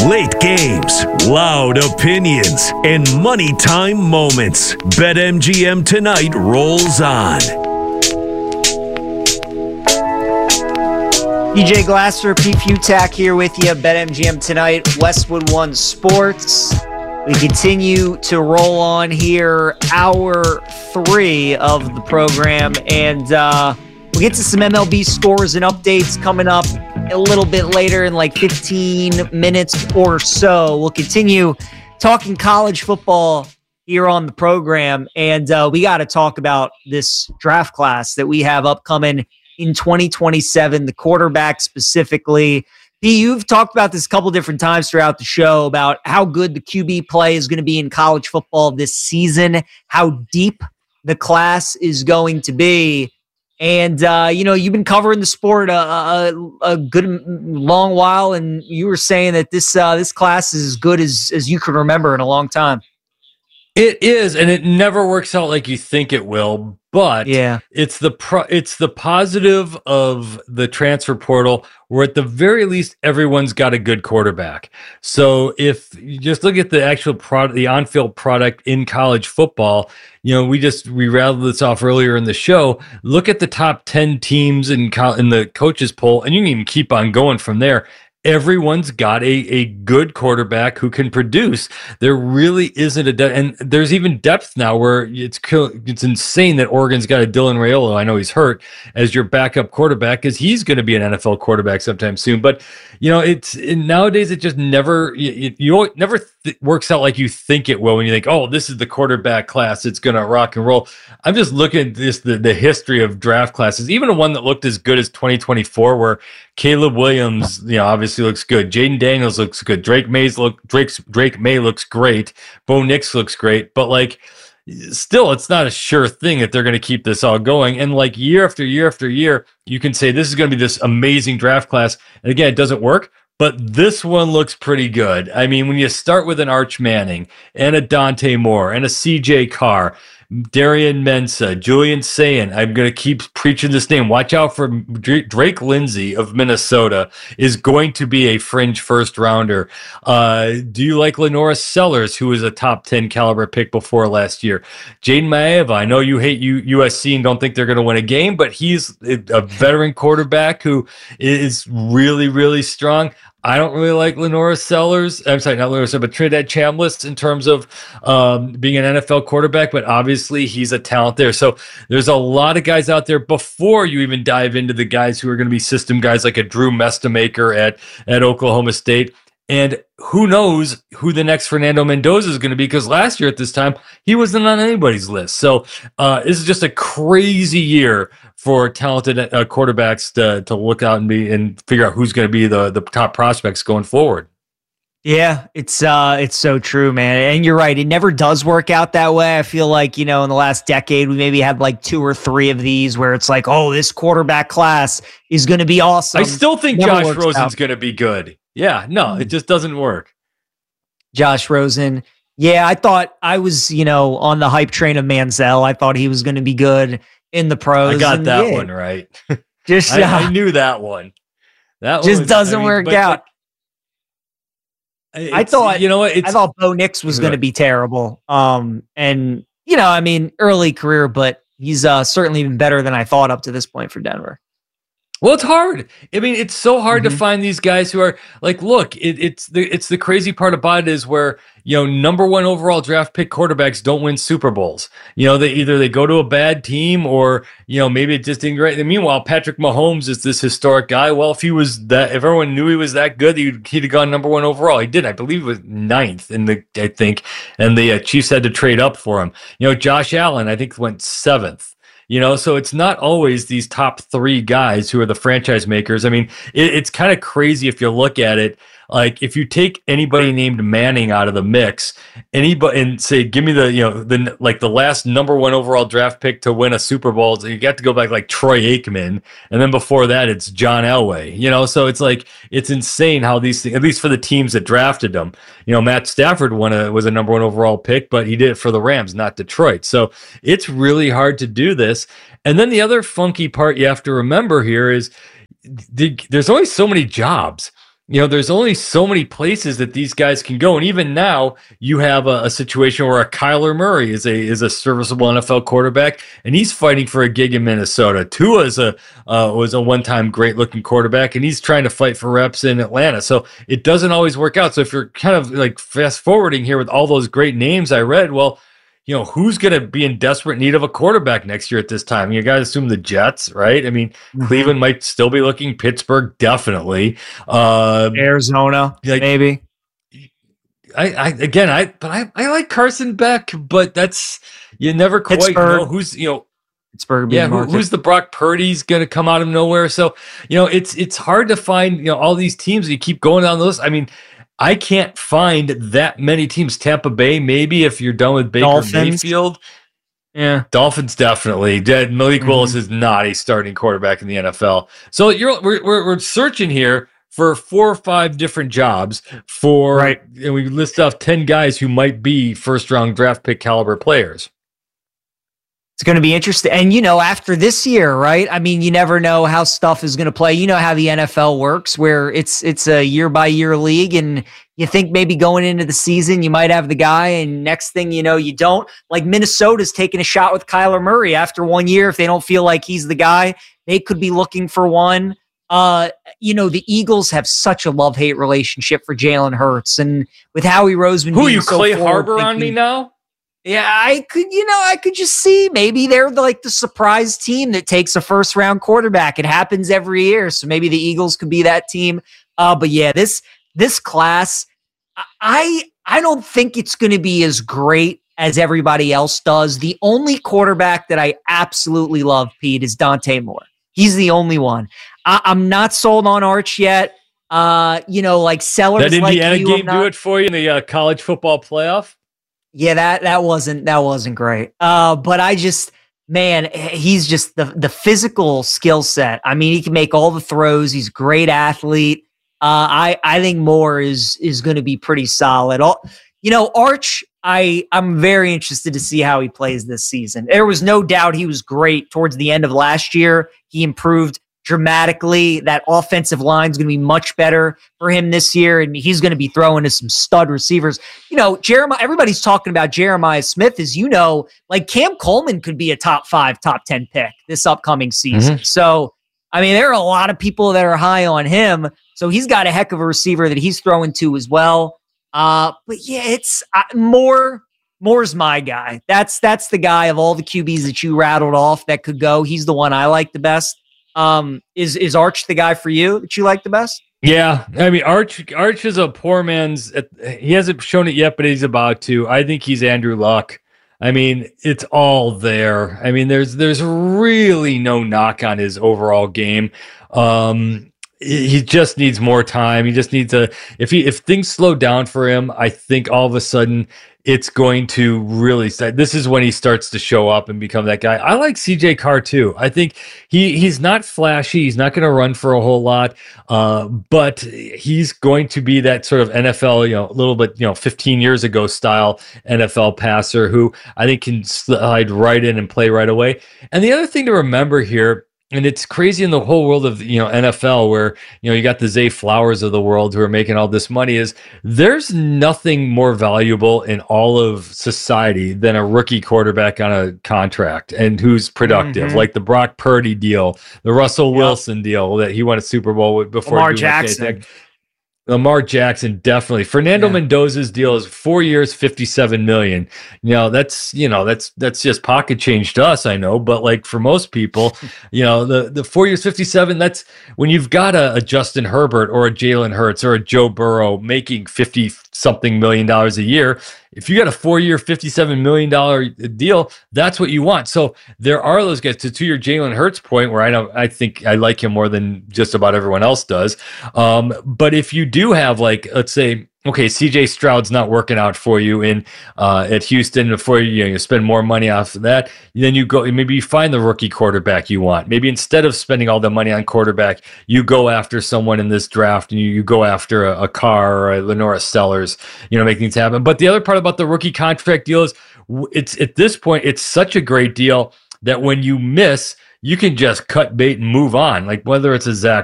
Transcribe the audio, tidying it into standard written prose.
Late games, loud opinions, and money time moments. BetMGM Tonight rolls on. DJ Glasser, Pete Futak here with you. BetMGM Tonight, Westwood One Sports. We continue to roll on here, hour 3 of the program, and we'll get to some MLB scores and updates coming up a little bit later in like 15 minutes or so. We'll continue talking college football here on the program, and we got to talk about this draft class that we have upcoming in 2027, the quarterback specifically. P, you've talked about this a couple different times throughout the show about how good the QB play is going to be in college football this season, how deep the class is going to be. And, you've been covering the sport a good long while, and you were saying that this class is as good as you can remember in a long time. It is, and it never works out like you think it will. But yeah, it's the positive of the transfer portal, where at the very least everyone's got a good quarterback. So if you just look at the actual product, the on-field product in college football, we rattled this off earlier in the show. Look at the top 10 teams in the coaches poll, and you can even keep on going from there. Everyone's got a good quarterback who can produce. There really isn't and there's even depth now where it's insane that Oregon's got a Dylan Raiola. I know he's hurt as your backup quarterback because he's going to be an NFL quarterback sometime soon. But nowadays it just never works out like you think it will when you think, oh, this is the quarterback class, it's going to rock and roll. I'm just looking at the history of draft classes, even one that looked as good as 2024, where Caleb Williams, obviously looks good. Jaden Daniels looks good. Drake May looks great. Bo Nix looks great. But still, it's not a sure thing that they're going to keep this all going. And year after year after year, you can say this is going to be this amazing draft class. And again, it doesn't work. But this one looks pretty good. I mean, when you start with an Arch Manning and a Dante Moore and a CJ Carr, Darian Mensah, Julian Sayin, I'm going to keep preaching this name. Watch out for Drake Lindsay of Minnesota is going to be a fringe first rounder. Do you like Lenora Sellers, who was a top 10 caliber pick before last year? Jaden Maeva, I know you hate USC and don't think they're going to win a game, but he's a veteran quarterback who is really, really strong. I don't really like Lenora Sellers. I'm sorry, not Lenora Sellers, but Trinidad Chambliss in terms of being an NFL quarterback, but obviously he's a talent there. So there's a lot of guys out there before you even dive into the guys who are going to be system guys like a Drew Mestamaker at Oklahoma State. And who knows who the next Fernando Mendoza is going to be, because last year at this time, he wasn't on anybody's list. So this is just a crazy year for talented quarterbacks to look out and figure out who's going to be the top prospects going forward. Yeah, it's so true, man. And you're right. It never does work out that way. I feel like, in the last decade, we maybe had 2 or 3 of these where it's like, oh, this quarterback class is going to be awesome. I still think Josh Rosen's going to be good. Yeah, no, it just doesn't work. Josh Rosen. Yeah, I thought I was, on the hype train of Manziel. I thought he was going to be good in the pros. I got that one right. Just I knew that one. That just doesn't work out. I thought, I thought Bo Nix was going to be terrible. And early career, but he's certainly been better than I thought up to this point for Denver. Well, it's hard. I mean, it's so hard to find these guys who are look, it's the crazy part about it is where, number 1 overall draft pick quarterbacks don't win Super Bowls. They go to a bad team or, maybe it just didn't great. And meanwhile, Patrick Mahomes is this historic guy. Well, if everyone knew he was that good, he'd have gone number 1 overall. He did. I believe it was 9th and the Chiefs had to trade up for him. Josh Allen, I think went 7th. So it's not always these top 3 guys who are the franchise makers. I mean, it's kind of crazy if you look at it. If you take anybody named Manning out of the mix, and say, give me the last number 1 overall draft pick to win a Super Bowl, so you got to go back like Troy Aikman, and then before that it's John Elway. So it's insane how these things, at least for the teams that drafted them. Matt Stafford was a number 1 overall pick, but he did it for the Rams, not Detroit. So it's really hard to do this. And then the other funky part you have to remember here is there's only so many jobs. there's only so many places that these guys can go. And even now you have a situation where a Kyler Murray is a serviceable NFL quarterback, and he's fighting for a gig in Minnesota. Tua was a one-time great looking quarterback, and he's trying to fight for reps in Atlanta. So it doesn't always work out. So if you're kind of like fast forwarding here with all those great names I read, well, who's going to be in desperate need of a quarterback next year at this time? You got to assume the Jets, right? I mean, Cleveland might still be looking. Pittsburgh, definitely. Arizona, maybe. I like Carson Beck, but you never quite Pittsburgh. know who's, Pittsburgh. Who's the Brock Purdy's going to come out of nowhere? So, it's hard to find, all these teams. You keep going down the list. I mean, I can't find that many teams. Tampa Bay, maybe if you're done with Baker Mayfield. Yeah. Dolphins, definitely. Malik Willis is not a starting quarterback in the NFL. So we're searching here for 4 or 5 different jobs and we list off 10 guys who might be first-round draft pick caliber players. It's going to be interesting. And, after this year, right? I mean, you never know how stuff is going to play. You know how the NFL works, where it's a year-by-year league, and you think maybe going into the season you might have the guy, and next thing you know, you don't. Like Minnesota's taking a shot with Kyler Murray after 1 year. If they don't feel like he's the guy, they could be looking for one. The Eagles have such a love-hate relationship for Jalen Hurts, and with Howie Roseman. Who are you, Clay Harbor on me now? Yeah, I could just see maybe they're like the surprise team that takes a first round quarterback. It happens every year. So maybe the Eagles could be that team. But yeah, this class, I don't think it's going to be as great as everybody else does. The only quarterback that I absolutely love, Pete, is Dante Moore. He's the only one. I'm not sold on Arch yet. Like Sellers. That Indiana game do it for you in the college football playoff? Yeah, that wasn't great. But he's just the physical skill set. I mean, he can make all the throws. He's a great athlete. I think Moore is going to be pretty solid. Arch, I'm very interested to see how he plays this season. There was no doubt he was great towards the end of last year. He improved dramatically. That offensive line is going to be much better for him this year, and he's going to be throwing to some stud receivers. Jeremiah, everybody's talking about Jeremiah Smith, as like Cam Coleman could be a top 5, top 10 pick this upcoming season. Mm-hmm. So, I mean, there are a lot of people that are high on him. So he's got a heck of a receiver that he's throwing to as well. But yeah, it's Moore's my guy. That's the guy of all the QBs that you rattled off that could go. He's the one I like the best. Is Arch the guy for you that you like the best? Yeah, I mean, Arch is a poor man's. He hasn't shown it yet, but he's about to. I think he's Andrew Luck. I mean, it's all there. I mean, there's really no knock on his overall game. He just needs more time. He just needs if things slow down for him, I think all of a sudden it's going to really start. This is when he starts to show up and become that guy. I like CJ Carr too. I think he's not flashy. He's not going to run for a whole lot, but he's going to be that sort of NFL, a little bit, 15 years ago style NFL passer who I think can slide right in and play right away. And the other thing to remember here, and it's crazy in the whole world of NFL where you got the Zay Flowers of the world who are making all this money, is there's nothing more valuable in all of society than a rookie quarterback on a contract and who's productive, like the Brock Purdy deal, the Russell Wilson deal that he won a Super Bowl with before Lamar Jackson. Lamar Jackson, definitely. Fernando Mendoza's deal is 4 years, $57 million. That's just pocket change to us, I know, but like for most people, the 4 years, 57, that's when you've got a Justin Herbert or a Jalen Hurts or a Joe Burrow making 50-something million dollars a year. If you got a 4-year, $57 million deal, that's what you want. So there are those guys. To your Jalen Hurts point, where I think I like him more than just about everyone else does. But if you do have, like, let's say, okay, CJ Stroud's not working out for you at Houston, before you spend more money off of that, then maybe you find the rookie quarterback you want. Maybe instead of spending all the money on quarterback, you go after someone in this draft, and you go after a Carr or a Lenora Sellers, make things happen. But the other part about the rookie contract deal is, it's at this point, it's such a great deal that when you miss, you can just cut bait and move on. Like whether it's a Zach